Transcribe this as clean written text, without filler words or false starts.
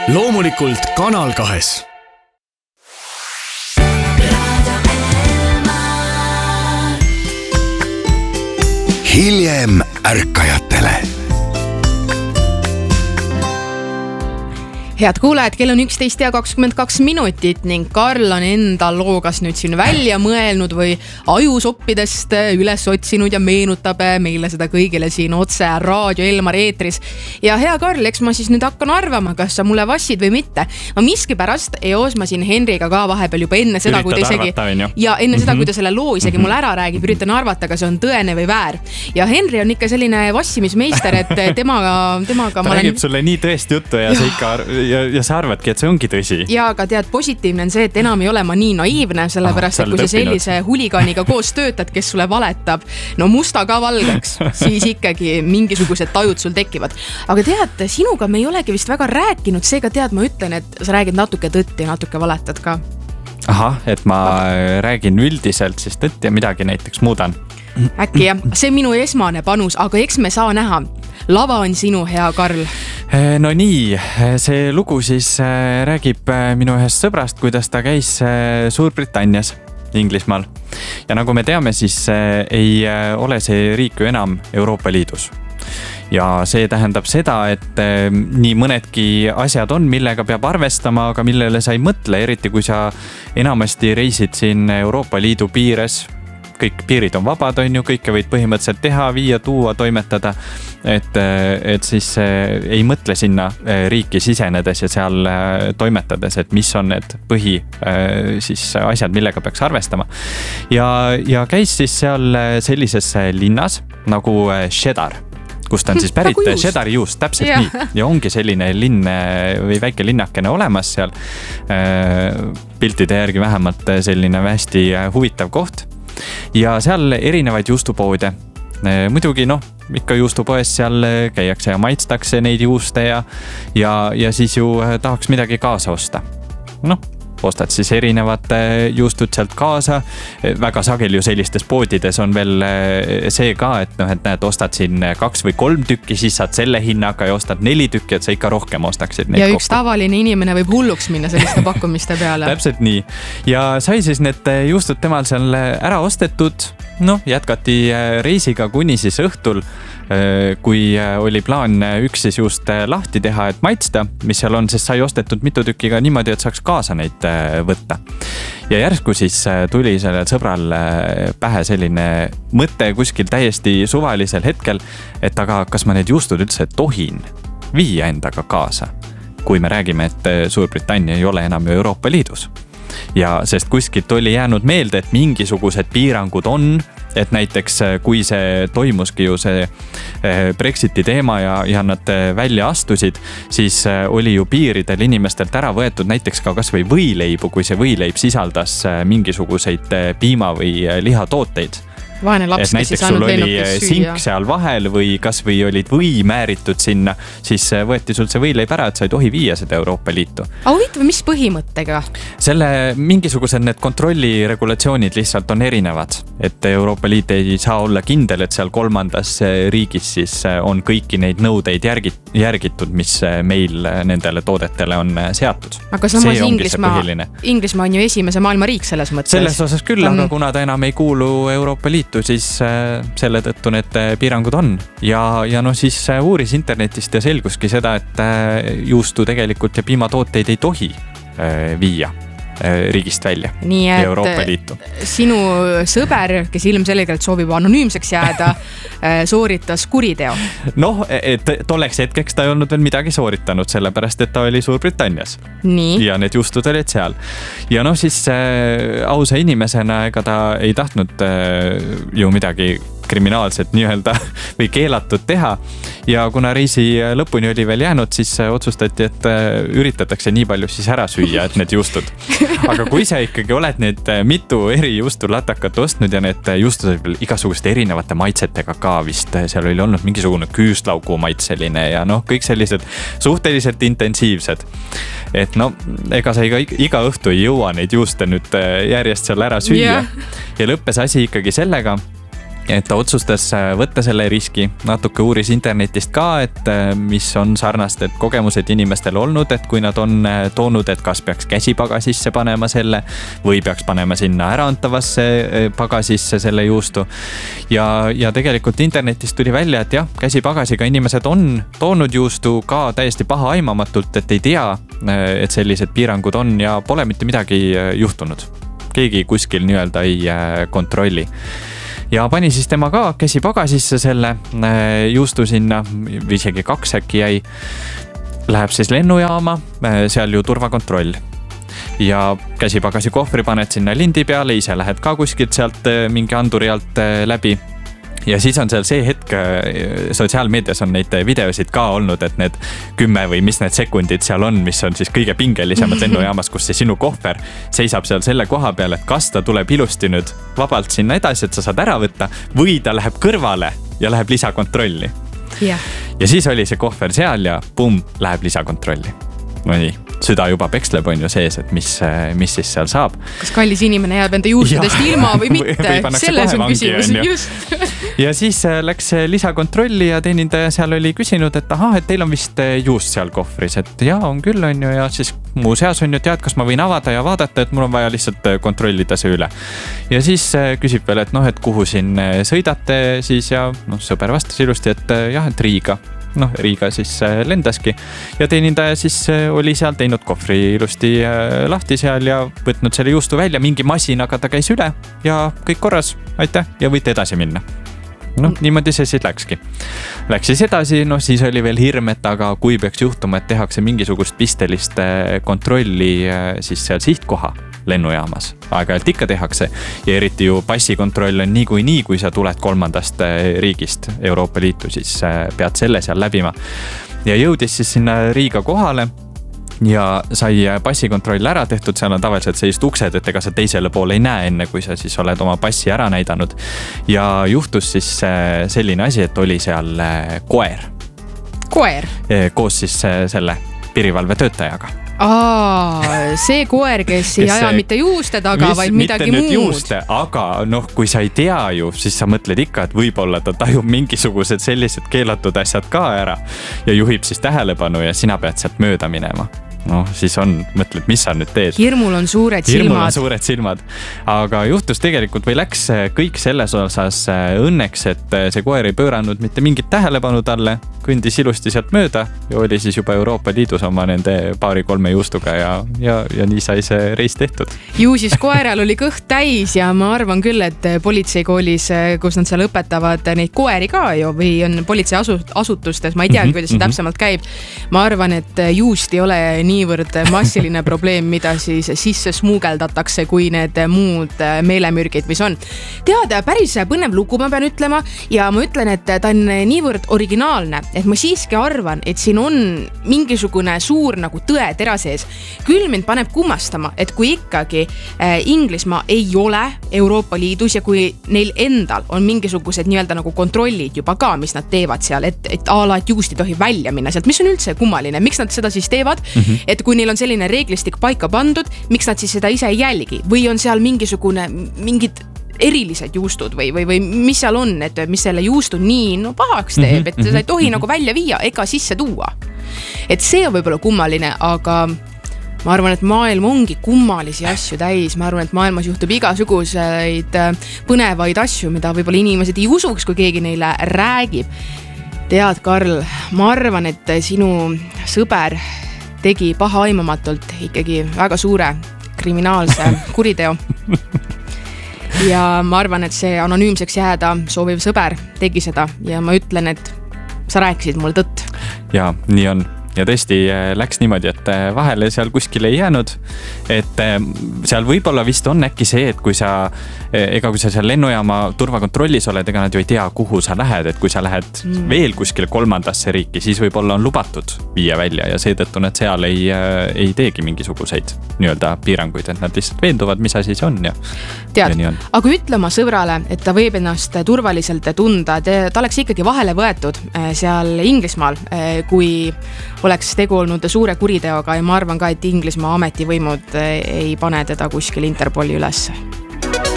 loomulikult Kanal 2. Hiljem ärkajatele. Head kuulajad, kell on 11:22 ning Karl on enda loogas nüüd siin välja mõelnud või ajusoppidest üles otsinud ja meenutab meile seda kõigile siin otse Raadio Elmari eetris. Ja hea Karl, eks ma siis nüüd hakkan arvama, kas sa mulle vassid või mitte. Ma miskipärast eos ma siin Henriga ka vahepeal juba enne seda, kui ta isegi seda, kui ta selle loo isegi mulle ära räägib, üritan arvata, kas see on tõene või väär. Ja Henri on ikka selline vassimismeister, et temaga ta räägib sulle nii tõesti juttu ja see ikka ja sa arvadki, et see ongi tõsi. Ja aga tead, positiivne on see, et enam ei ole ma nii naiivne, sellepärast, et kui sa sellise huliganiga koos töötad, kes sulle valetab, no musta ka valgeks, siis ikkagi mingisugused tajud sul tekivad. Aga tead, sinuga me ei olegi vist väga rääkinud, seega tead, ma ütlen, et sa räägid natuke tõtt ja natuke valetad ka. Ahah, et ma räägin üldiselt siis tõtt ja midagi näiteks muudan. Äkki jah, see on minu esmane panus, aga eks me saa näha. Lava on sinu, hea Karl. No nii, see lugu siis räägib minu ühest sõbrast, kuidas ta käis Suurbritannias, Inglismaal. Ja nagu me teame, siis ei ole see riik ju enam Euroopa Liidus. Ja see tähendab seda, et nii mõnedki asjad on, millega peab arvestama, aga millele sa ei mõtle, eriti kui sa enamasti reisid siin Euroopa Liidu piires. Kõik piirid on vabad, on ju, kõike võid põhimõtteliselt teha, viia, tuua, toimetada, et siis ei mõtle sinna riiki sisenedes ja seal toimetades, et mis on need siis asjad, millega peaks arvestama. Ja käis siis seal sellises linnas nagu Cheddar, kust on siis pärit Cheddari juust, täpselt nii. Ja ongi selline linn või väike linnakene olemas seal. Piltide järgi vähemalt selline hästi huvitav koht. Ja seal erinevaid juustupoode. Muidugi ikka juustupoes seal käiakse ja maitstakse neid juuste ja siis ju tahaks midagi kaasa osta. Ostad siis erinevad juustud sealt kaasa. Väga sageli ju sellistes poodides on veel see ka, et näed, ostad siin 2 või 3 tükki, siis saad selle hinnaga ja ostad 4 tükki, et sa ikka rohkem ostaksid neid ja kokku. Üks tavaline inimene võib hulluks minna selliste pakkumiste peale. Täpselt nii. Ja sai siis need juustud temal seal ära ostetud. Jätkati reisiga kuni siis õhtul, kui oli plaan üks siis just lahti teha, et maitsta, mis seal on, sest sai ostetud mitu tükki ka niimoodi, et saaks kaasa neid võtta. Ja järsku siis tuli sellel sõbral pähe selline mõte kuskil täiesti suvalisel hetkel, et aga kas ma need juustud üldse tohin viia endaga kaasa, kui me räägime, et Suurbritannia ei ole enam Euroopa Liidus. Ja sest kuskilt oli jäänud meelde, et mingisugused piirangud on, et näiteks kui see toimuski ju see Brexiti teema ja nad välja astusid, siis oli ju piiridel inimestelt ära võetud näiteks ka kas või võileibu, kui see võileib sisaldas mingisuguseid piima või lihatooteid. Vaene laps, et näiteks sul oli sink seal vahel või kas või olid või määritud sinna, siis võeti sul see võileib ära, et sa ei tohi viia seda Euroopa Liitu. Aga huvitav, mis põhimõttega? Selle mingisugused need kontrolliregulatsioonid lihtsalt on erinevad, et Euroopa Liit ei saa olla kindel, et seal kolmandas riigis siis on kõiki neid nõudeid järgitud, mis meil nendele toodetele on seatud. Aga samas Inglismaa on ju esimese maailma riik selles mõttes. Selles osas küll, aga kuna ta enam ei kuulu Euroopa Liitu, siis selle tõttu need piirangud on ja siis uuris internetist ja selguski seda, et juustu tegelikult ja piimatooteid ei tohi viia riigist välja Euroopa Liitu. Sinu sõber, kes ilmselgelt soovib anonüümseks jääda, sooritas kuriteo. Et tolleks hetkeks ta ei olnud veel midagi sooritanud, sellepärast, et ta oli Suurbritannias. Nii. Ja need juustud olid seal. Ja siis ausa inimesena ega ta ei tahtnud ju midagi kriminaalset nii-öelda või keelatud teha. Ja kuna reisi lõpuni oli veel jäänud, siis otsustati, et üritatakse nii palju siis ära süüa, et need juustud. Aga kui sa ikkagi oled need mitu eri juustulatakat ostnud ja need juustud olid veel igasuguste erinevate maitsetega ka vist, seal oli olnud mingisugune küüslaugu maitseline ja kõik sellised suhteliselt intensiivsed. Et ega sa iga õhtu ei jõua neid juuste nüüd järjest seal ära süüa. Ja lõppes asi ikkagi sellega, et ta otsustas võtta selle riski, natuke uuris internetist ka, et mis on sarnased kogemused inimestel olnud, et kui nad on toonud, et kas peaks käsipagasisse panema selle või peaks panema sinna äraantavasse pagasisse selle juustu. Ja tegelikult internetist tuli välja, et jah, käsipagasiga inimesed on toonud juustu ka täiesti paha aimamatult, et ei tea, et sellised piirangud on ja pole mitte midagi juhtunud. Keegi kuskil nii-öelda ei kontrolli. Ja pani siis tema ka käsipagasisse selle juustu sinna, isegi 2 äkki jäi. Läheb siis lennujaama, seal ju turvakontroll. Ja käsipagasi kohvri paned sinna lindi peale, ise lähed ka kuskilt sealt mingi anduri alt läbi. Ja siis on seal see hetk, sotsiaalmeedias on neid videosid ka olnud, et need 10 või mis need sekundid seal on, mis on siis kõige pingelisemad lennujaamas, kus see sinu kohver seisab seal selle koha peal, et kas ta tuleb ilusti nüüd vabalt sinna edasi, et sa saad ära võtta või ta läheb kõrvale ja läheb lisakontrolli. Yeah. Ja siis oli see kohver seal ja pum, läheb lisakontrolli. No nii, süda juba peksleb on ju sees, et mis siis seal saab. Kas kallis inimene jääb enda juustudest ilma või mitte? Selles on küsimus. Just. Ja siis läks lisakontrolli ja teenindaja seal oli küsinud, et et teil on vist juust seal kohvris, et jaa, on küll on ju, ja siis muu seas on ju tead, kas ma võin avada ja vaadata, et mul on vaja lihtsalt kontrollida see üle. Ja siis küsib veel, et kuhu siin sõidate siis ja sõber vastas ilusti, et jah, et Riiga. Riiga siis lendaski ja teenindaja siis oli seal teinud kohvri ilusti lahti seal ja võtnud selle juustu välja, mingi masinaga ta käis üle ja kõik korras, aitäh ja võite edasi minna. Niimoodi see siis läkski. Läks siis edasi, siis oli veel hirm, et aga kui peaks juhtuma, et tehakse mingisugust pistelist kontrolli siis seal sihtkoha lennujaamas. Aeg-ajalt ikka tehakse ja eriti ju passikontroll on nii, kui sa tuled 3. riigist Euroopa Liitu, siis pead selle seal läbima. Ja jõudis siis sinna Riiga kohale ja sai passikontroll ära tehtud, seal on tavaliselt sellised uksed, et ega sa teisele poole ei näe enne, kui sa siis oled oma passi ära näidanud. Ja juhtus siis selline asi, et oli seal koer. Koer? Koos siis selle piirivalve töötajaga. See koer, kes ei aja mitte juuste taga, vaid midagi muud. Juuste, aga kui sa ei tea ju, siis sa mõtled ikka, et võib-olla ta tajub mingisugused sellised keelatud asjad ka ära ja juhib siis tähelepanu ja sina pead sealt mööda minema. Siis mõtled, mis sa nüüd teed. Hirmul on suured silmad. Aga juhtus tegelikult või läks kõik selles osas õnneks, et see koer ei pööranud mitte mingit tähelepanu talle, kõndis ilusti sealt mööda ja oli siis juba Euroopa Liidus oma nende 2-3 juustuga ja nii sai see reis tehtud. Ju siis koeral oli kõht täis ja ma arvan küll, et politseikoolis, kus nad seal õpetavad neid koeri ka ju või on politseiasutustes, ma ei tea, kuidas see täpsemalt käib. Ma arvan, et juust ei ole niivõrd massiline probleem, mida siis sisse smuugeldatakse, kui need muud meelemürgid, mis on. Tead, päris põnev lugu ma pean ütlema ja ma ütlen, et ta on niivõrd originaalne, et ma siiski arvan, et siin on mingisugune suur nagu tõe tera sees. Küll mind paneb kummastama, et kui ikkagi Inglismaa ei ole Euroopa Liidus ja kui neil endal on mingisugused nii-öelda nagu kontrollid juba ka, mis nad teevad seal, et ala, et juust ei tohi välja minna sealt, mis on üldse kummaline, miks nad seda siis teevad? Et kui neil on selline reeglistik paika pandud, miks nad siis seda ise ei jälgi? Või on seal mingid erilised juustud või mis seal on, et mis selle juustu nii pahaks teeb, et seda ei tohi nagu välja viia ega sisse tuua. Et see on võib-olla kummaline, aga ma arvan, et maailm ongi kummalisi asju täis. Ma arvan, et maailmas juhtub igasuguseid põnevaid asju, mida võib-olla inimesed ei usuks, kui keegi neile räägib. Tead, Karl, ma arvan, et sinu sõber tegi pahaaimamatult ikkagi väga suure kriminaalse kuriteo. Ja ma arvan, et see anonüümseks jääda sooviv sõber tegi seda ja ma ütlen, et sa rääkisid mulle tõtt. Ja nii on. Ja tõesti läks niimoodi, et vahele seal kuskil ei jäänud, et seal võib-olla vist on äkki see, et kui sa seal lennujaama turvakontrollis oled, ega nad ju ei tea, kuhu sa lähed, et kui sa lähed veel kuskile 3. riiki, siis võib-olla on lubatud viia välja ja seetõttu nad seal ei teegi mingisuguseid nii-öelda piiranguid, et nad lihtsalt veenduvad, mis asi see on ja nii on. Aga ütle oma sõbrale, et ta võib ennast turvaliselt tunda, ta oleks ikkagi vahele võetud seal Inglismaal, kui oleks tegu olnud suure kuriteoga ja ma arvan ka, et Inglismaa ametivõimud ei pane teda kuskil Interpoli ülesse.